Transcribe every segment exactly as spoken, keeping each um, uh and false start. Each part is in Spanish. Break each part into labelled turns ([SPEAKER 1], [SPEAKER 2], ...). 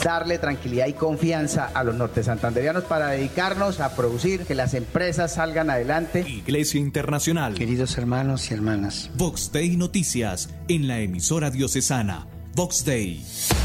[SPEAKER 1] darle tranquilidad y confianza a los nortesantanderianos para dedicarnos a producir, que las empresas salgan adelante.
[SPEAKER 2] Iglesia Internacional.
[SPEAKER 3] Queridos hermanos y hermanas.
[SPEAKER 2] Vox Day Noticias en la emisora diocesana. Vox Day.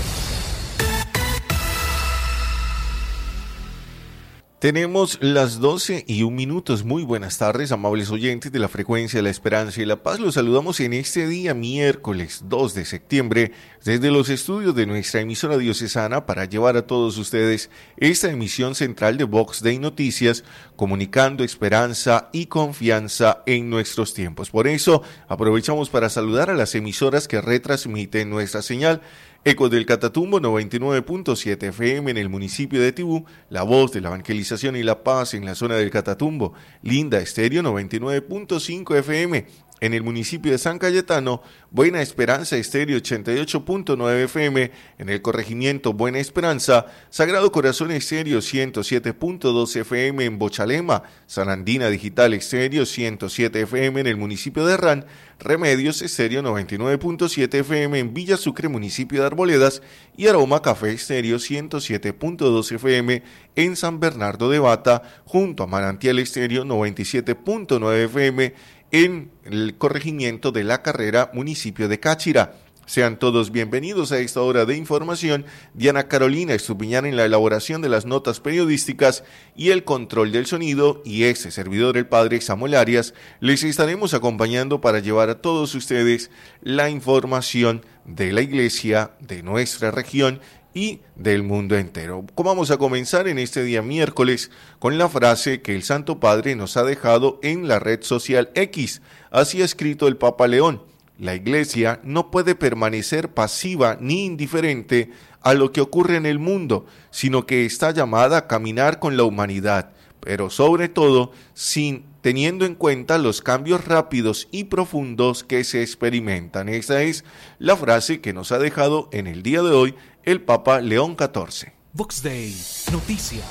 [SPEAKER 4] Tenemos las doce y un minutos. Muy buenas tardes, amables oyentes de la frecuencia de la esperanza y la paz. Los saludamos en este día, miércoles dos de septiembre, desde los estudios de nuestra emisora diocesana para llevar a todos ustedes esta emisión central de Vox Day Noticias, comunicando esperanza y confianza en nuestros tiempos. Por eso, aprovechamos para saludar a las emisoras que retransmiten nuestra señal. Ecos del Catatumbo noventa y nueve punto siete F M en el municipio de Tibú, La Voz de la Evangelización y la Paz en la zona del Catatumbo, Linda Estéreo noventa y nueve punto cinco F M en el municipio de San Cayetano, Buena Esperanza Estéreo ochenta y ocho punto nueve F M en el corregimiento Buena Esperanza, Sagrado Corazón Estéreo ciento siete punto dos F M en Bochalema, San Andina Digital Estéreo ciento siete F M en el municipio de Herrán, Remedios Estéreo noventa y nueve punto siete F M en Villa Sucre, municipio de Arboledas, y Aroma Café Estéreo ciento siete punto dos F M en San Bernardo de Bata, junto a Manantial Estéreo noventa y siete punto nueve F M en el corregimiento de La Carrera, municipio de Cáchira. Sean todos bienvenidos a esta hora de información. Diana Carolina Estupiñán en la elaboración de las notas periodísticas y el control del sonido, y este servidor, el padre Samuel Arias, les estaremos acompañando para llevar a todos ustedes la información de la iglesia, de nuestra región y del mundo entero. Vamos a comenzar en este día miércoles con la frase que el Santo Padre nos ha dejado en la red social X. Así ha escrito el Papa León: la Iglesia no puede permanecer pasiva ni indiferente a lo que ocurre en el mundo, sino que está llamada a caminar con la humanidad, pero sobre todo sin teniendo en cuenta los cambios rápidos y profundos que se experimentan. Esa es la frase que nos ha dejado en el día de hoy el Papa León catorce.
[SPEAKER 2] Vox Day Noticias.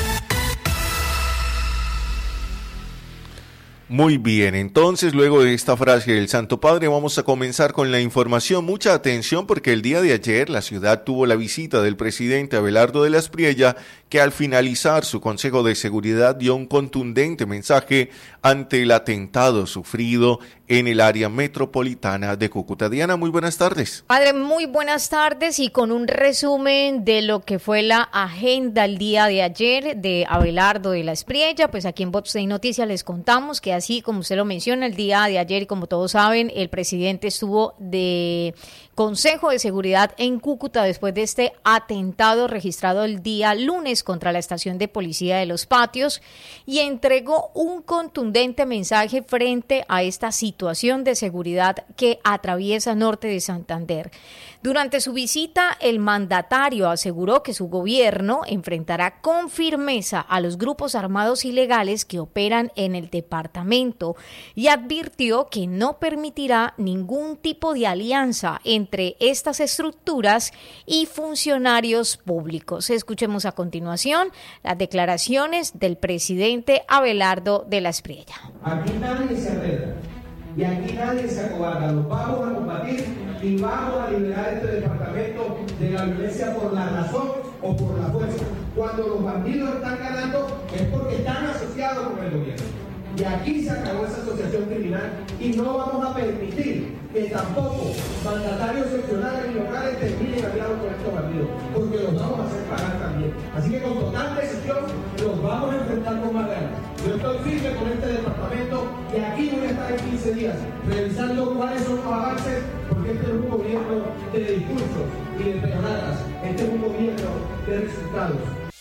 [SPEAKER 4] Muy bien, entonces luego de esta frase del Santo Padre vamos a comenzar con la información. Mucha atención, porque el día de ayer la ciudad tuvo la visita del presidente Abelardo de la Espriella, que al finalizar su Consejo de Seguridad dio un contundente mensaje ante el atentado sufrido en el área metropolitana de Cúcuta. Diana, muy buenas tardes.
[SPEAKER 5] Padre, muy buenas tardes, y con un resumen de lo que fue la agenda el día de ayer de Abelardo de la Espriella, pues aquí en Vox Day Noticias les contamos que así como usted lo menciona, el día de ayer, y como todos saben, el presidente estuvo de Consejo de Seguridad en Cúcuta después de este atentado registrado el día lunes contra la estación de policía de Los Patios, y entregó un contundente mensaje frente a esta situación de seguridad que atraviesa norte de Santander. Durante su visita, el mandatario aseguró que su gobierno enfrentará con firmeza a los grupos armados ilegales que operan en el departamento, y advirtió que no permitirá ningún tipo de alianza entre estas estructuras y funcionarios públicos. Escuchemos a continuación las declaraciones del presidente Abelardo de la Espriella.
[SPEAKER 6] Aquí nadie se arregla y aquí nadie se acobarda. Los vamos a combatir y vamos a liberar este departamento de la violencia por la razón o por la fuerza. Cuando los bandidos están ganando es porque están asociados con el gobierno. Y aquí se acabó esa asociación criminal, y no vamos a permitir que tampoco mandatarios seccionales y locales terminen aliados con estos bandidos, porque los vamos a hacer pagar también. Así que con total decisión los vamos a enfrentar con más ganas. Yo estoy firme con este departamento, y aquí voy a estar en quince días revisando cuáles son los avances, porque este es un gobierno de discursos y de peronadas, este es un gobierno de resultados.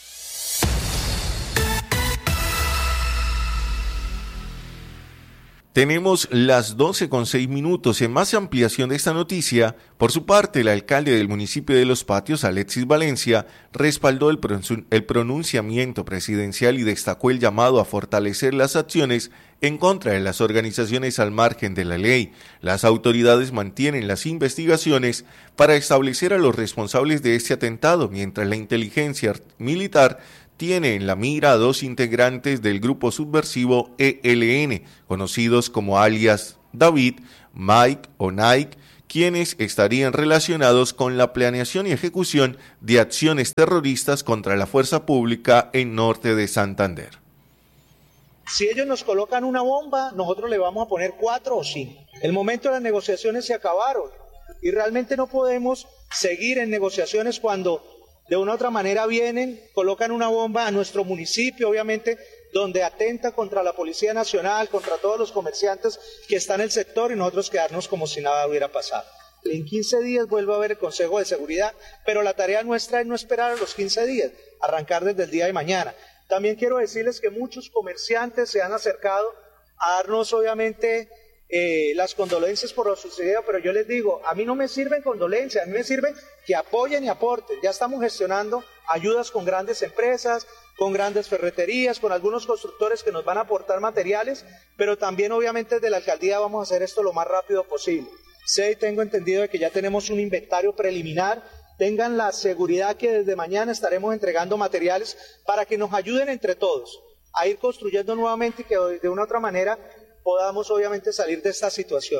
[SPEAKER 4] Tenemos las doce con seis minutos. En más ampliación de esta noticia, por su parte, el alcalde del municipio de Los Patios, Alexis Valencia, respaldó el, pronun- el pronunciamiento presidencial y destacó el llamado a fortalecer las acciones en contra de las organizaciones al margen de la ley. Las autoridades mantienen las investigaciones para establecer a los responsables de este atentado, mientras la inteligencia militar tiene en la mira a dos integrantes del grupo subversivo E L N, conocidos como alias David, Mike o Nike, quienes estarían relacionados con la planeación y ejecución de acciones terroristas contra la fuerza pública en norte de Santander.
[SPEAKER 7] Si ellos nos colocan una bomba, nosotros le vamos a poner cuatro o cinco. El momento de las negociaciones se acabaron y realmente no podemos seguir en negociaciones cuando de una u otra manera vienen, colocan una bomba a nuestro municipio, obviamente, donde atenta contra la Policía Nacional, contra todos los comerciantes que están en el sector y nosotros quedarnos como si nada hubiera pasado. En quince días vuelve a haber el Consejo de Seguridad, pero la tarea nuestra es no esperar a los quince días, arrancar desde el día de mañana. También quiero decirles que muchos comerciantes se han acercado a darnos, obviamente, eh, las condolencias por lo sucedido, pero yo les digo, a mí no me sirven condolencias, a mí me sirven que apoyen y aporten. Ya estamos gestionando ayudas con grandes empresas, con grandes ferreterías, con algunos constructores que nos van a aportar materiales, pero también, obviamente, desde la alcaldía vamos a hacer esto lo más rápido posible. Sé y tengo entendido de que ya tenemos un inventario preliminar. Tengan la seguridad que desde mañana estaremos entregando materiales para que nos ayuden entre todos a ir construyendo nuevamente y que de una u otra manera podamos obviamente salir de esta situación.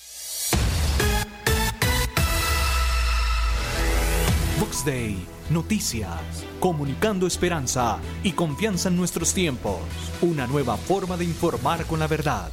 [SPEAKER 2] Vox Day, noticias, comunicando esperanza y confianza en nuestros tiempos. Una nueva forma de informar con la verdad.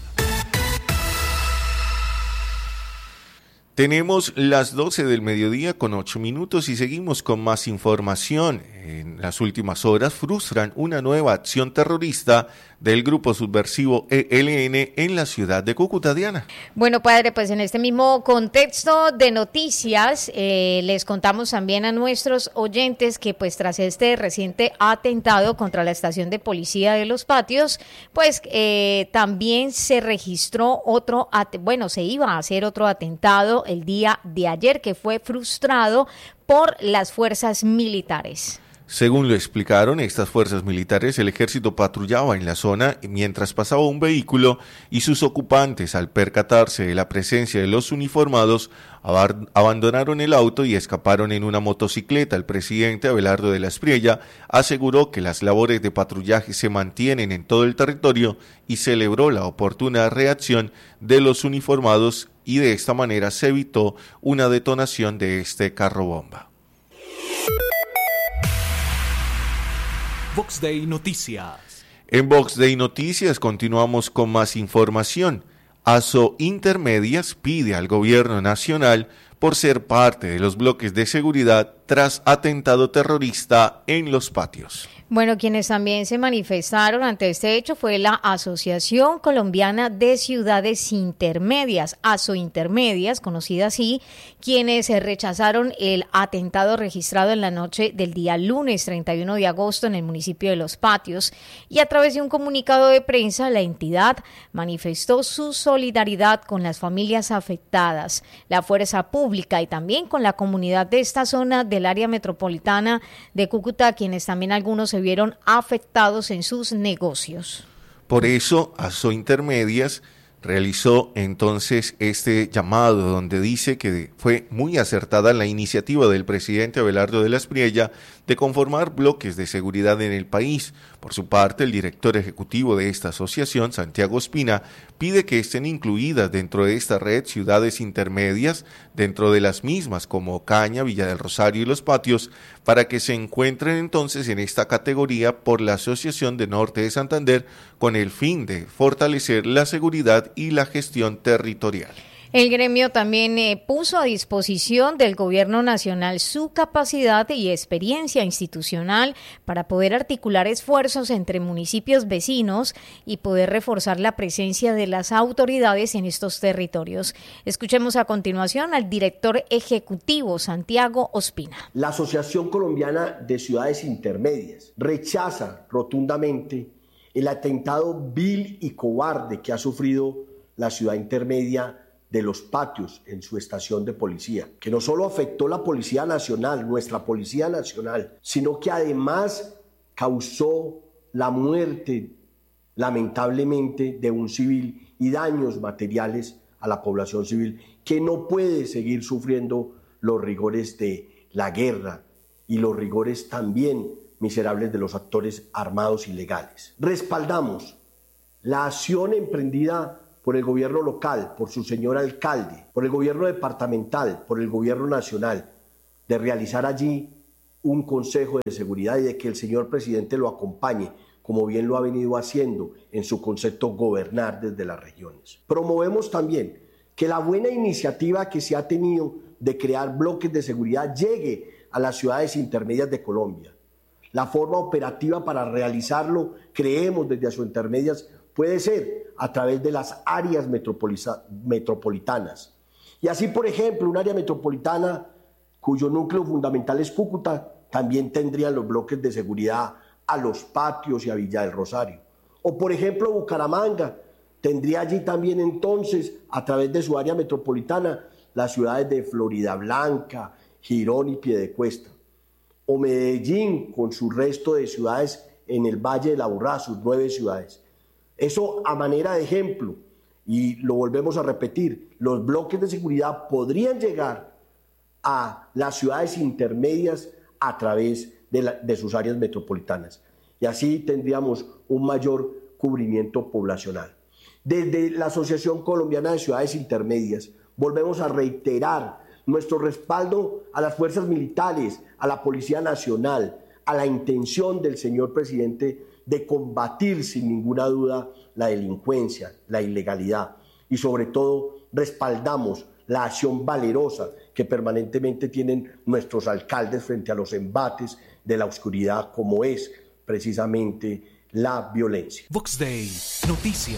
[SPEAKER 4] Tenemos las doce del mediodía con ocho minutos y seguimos con más información. En las últimas horas frustran una nueva acción terrorista del grupo subversivo E L N en la ciudad de Cúcuta, Diana.
[SPEAKER 5] Bueno, padre, pues en este mismo contexto de noticias, eh, les contamos también a nuestros oyentes que pues tras este reciente atentado contra la estación de policía de Los Patios, pues eh, también se registró otro, at- bueno, se iba a hacer otro atentado el día de ayer que fue frustrado por las fuerzas militares.
[SPEAKER 4] Según lo explicaron estas fuerzas militares, el ejército patrullaba en la zona mientras pasaba un vehículo y sus ocupantes, al percatarse de la presencia de los uniformados, ab- abandonaron el auto y escaparon en una motocicleta. El presidente Abelardo de la Espriella aseguró que las labores de patrullaje se mantienen en todo el territorio y celebró la oportuna reacción de los uniformados y de esta manera se evitó una detonación de este carro bomba.
[SPEAKER 2] Vox Day Noticias.
[SPEAKER 4] En Vox Day Noticias continuamos con más información. ASO Intermedias pide al gobierno nacional por ser parte de los bloques de seguridad tras atentado terrorista en Los Patios.
[SPEAKER 5] Bueno, quienes también se manifestaron ante este hecho fue la Asociación Colombiana de Ciudades Intermedias, ASO Intermedias, conocida así, quienes rechazaron el atentado registrado en la noche del día lunes treinta y uno de agosto en el municipio de Los Patios, y a través de un comunicado de prensa la entidad manifestó su solidaridad con las familias afectadas, la fuerza pública y también con la comunidad de esta zona del área metropolitana de Cúcuta, quienes también algunos se vieron afectados en sus negocios.
[SPEAKER 4] Por eso, ASO Intermedias realizó entonces este llamado donde dice que fue muy acertada la iniciativa del presidente Abelardo de la Espriella de conformar bloques de seguridad en el país. Por su parte, el director ejecutivo de esta asociación, Santiago Ospina, pide que estén incluidas dentro de esta red ciudades intermedias, dentro de las mismas como Caña, Villa del Rosario y Los Patios, para que se encuentren entonces en esta categoría por la Asociación de Norte de Santander con el fin de fortalecer la seguridad y la gestión territorial.
[SPEAKER 5] El gremio también eh, puso a disposición del Gobierno Nacional su capacidad y experiencia institucional para poder articular esfuerzos entre municipios vecinos y poder reforzar la presencia de las autoridades en estos territorios. Escuchemos a continuación al director ejecutivo, Santiago Ospina.
[SPEAKER 8] La Asociación Colombiana de Ciudades Intermedias rechaza rotundamente el atentado vil y cobarde que ha sufrido la ciudad intermedia de Los Patios en su estación de policía, que no solo afectó la Policía Nacional, nuestra Policía Nacional, sino que además causó la muerte, lamentablemente, de un civil y daños materiales a la población civil, que no puede seguir sufriendo los rigores de la guerra y los rigores también miserables de los actores armados ilegales. Respaldamos la acción emprendida por el gobierno local, por su señor alcalde, por el gobierno departamental, por el gobierno nacional, de realizar allí un consejo de seguridad y de que el señor presidente lo acompañe, como bien lo ha venido haciendo en su concepto gobernar desde las regiones. Promovemos también que la buena iniciativa que se ha tenido de crear bloques de seguridad llegue a las ciudades intermedias de Colombia. La forma operativa para realizarlo, creemos desde sus intermedias, puede ser a través de las áreas metropolitanas. Y así, por ejemplo, un área metropolitana cuyo núcleo fundamental es Cúcuta, también tendrían los bloques de seguridad a Los Patios y a Villa del Rosario. O, por ejemplo, Bucaramanga tendría allí también entonces, a través de su área metropolitana, las ciudades de Floridablanca, Girón y Piedecuesta. O Medellín, con su resto de ciudades en el Valle de la Aburrá, sus nueve ciudades. Eso a manera de ejemplo, y lo volvemos a repetir, los bloques de seguridad podrían llegar a las ciudades intermedias a través de, la, de sus áreas metropolitanas. Y así tendríamos un mayor cubrimiento poblacional. Desde la Asociación Colombiana de Ciudades Intermedias, volvemos a reiterar nuestro respaldo a las fuerzas militares, a la Policía Nacional, a la intención del señor presidente de combatir sin ninguna duda la delincuencia, la ilegalidad y sobre todo respaldamos la acción valerosa que permanentemente tienen nuestros alcaldes frente a los embates de la oscuridad como es precisamente la violencia.
[SPEAKER 2] Vox Day, noticias.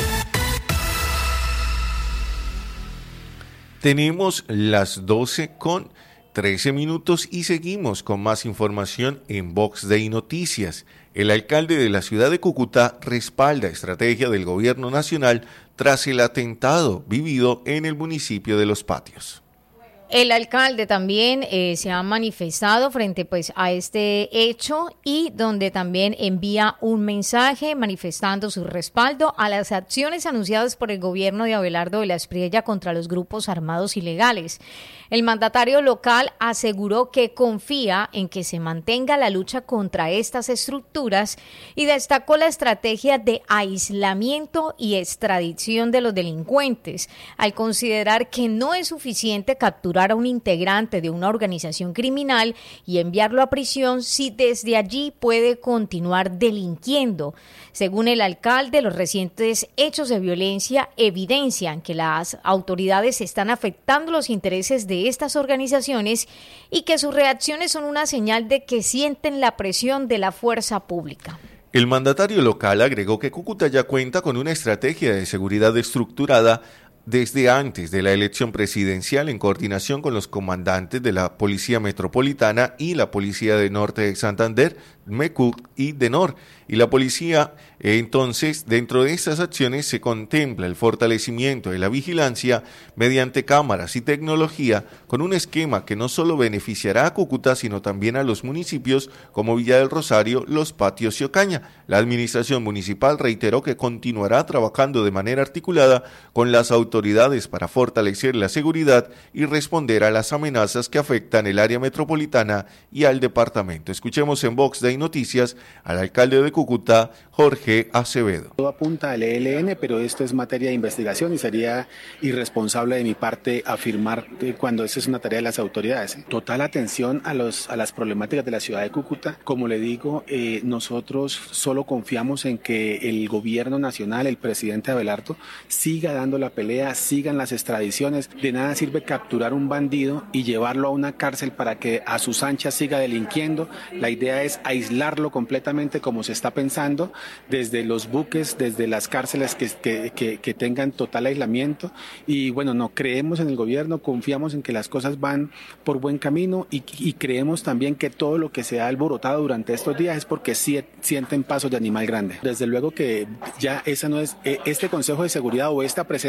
[SPEAKER 4] Tenemos las doce con trece minutos y seguimos con más información en Vox Day Noticias. El alcalde de la ciudad de Cúcuta respalda estrategia del gobierno nacional tras el atentado vivido en el municipio de Los Patios.
[SPEAKER 5] El alcalde también eh, se ha manifestado frente pues a este hecho y donde también envía un mensaje manifestando su respaldo a las acciones anunciadas por el gobierno de Abelardo de la Espriella contra los grupos armados ilegales. El mandatario local aseguró que confía en que se mantenga la lucha contra estas estructuras y destacó la estrategia de aislamiento y extradición de los delincuentes, al considerar que no es suficiente capturar a un integrante de una organización criminal y enviarlo a prisión si desde allí puede continuar delinquiendo. Según el alcalde, los recientes hechos de violencia evidencian que las autoridades están afectando los intereses de estas organizaciones y que sus reacciones son una señal de que sienten la presión de la fuerza pública.
[SPEAKER 4] El mandatario local agregó que Cúcuta ya cuenta con una estrategia de seguridad estructurada desde antes de la elección presidencial en coordinación con los comandantes de la Policía Metropolitana y la Policía de Norte de Santander, MECUC y DENOR. Y la policía, entonces, dentro de estas acciones se contempla el fortalecimiento de la vigilancia mediante cámaras y tecnología con un esquema que no solo beneficiará a Cúcuta, sino también a los municipios como Villa del Rosario, Los Patios y Ocaña. La administración municipal reiteró que continuará trabajando de manera articulada con las autoridades para fortalecer la seguridad y responder a las amenazas que afectan el área metropolitana y al departamento. Escuchemos en Vox Day Noticias al alcalde de Cúcuta, Jorge Acevedo.
[SPEAKER 9] Todo apunta al E L N, pero esto es materia de investigación y sería irresponsable de mi parte afirmar cuando eso es una tarea de las autoridades. Total atención a, los, a las problemáticas de la ciudad de Cúcuta. Como le digo, eh, nosotros solo confiamos en que el gobierno nacional, el presidente Abelardo, siga dando la pelea, sigan las extradiciones. De nada sirve capturar un bandido y llevarlo a una cárcel para que a sus anchas siga delinquiendo. La idea es aislarlo completamente como se está pensando, desde los buques, desde las cárceles que, que, que, que tengan total aislamiento. Y bueno, no creemos en el gobierno, confiamos en que las cosas van por buen camino y, y creemos también que todo lo que se ha alborotado durante estos días es porque sí, sienten pasos de animal grande. Desde luego que ya esa no es, este Consejo de Seguridad o esta presencia del presidente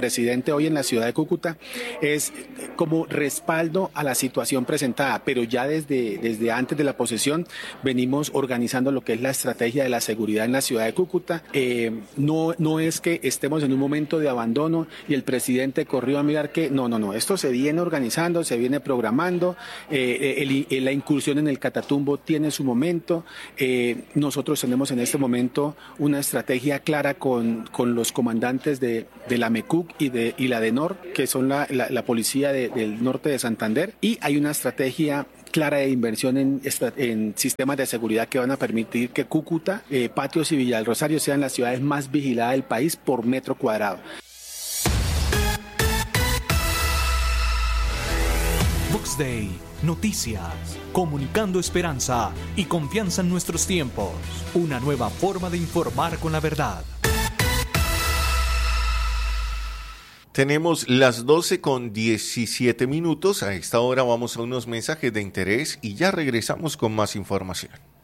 [SPEAKER 9] presidente hoy en la ciudad de Cúcuta es como respaldo a la situación presentada, pero ya desde, desde antes de la posesión venimos organizando lo que es la estrategia de la seguridad en la ciudad de Cúcuta. Eh, no, no es que estemos en un momento de abandono y el presidente corrió a mirar que, no, no, no, esto se viene organizando, se viene programando, eh, el, el, la incursión en el Catatumbo tiene su momento, eh, nosotros tenemos en este momento una estrategia clara con, con los comandantes de, de la MECUC y, de, y la DENOR, que son la, la, la policía de, del norte de Santander, y hay una estrategia clara de inversión en, en sistemas de seguridad que van a permitir que Cúcuta, eh, Patios y Villa del Rosario sean las ciudades más vigiladas del país por metro cuadrado.
[SPEAKER 2] Vox Day, noticias, comunicando esperanza y confianza en nuestros tiempos. Una nueva forma de informar con la verdad.
[SPEAKER 4] Tenemos las doce con diecisiete minutos. A esta hora vamos a unos mensajes de interés y ya regresamos con más información.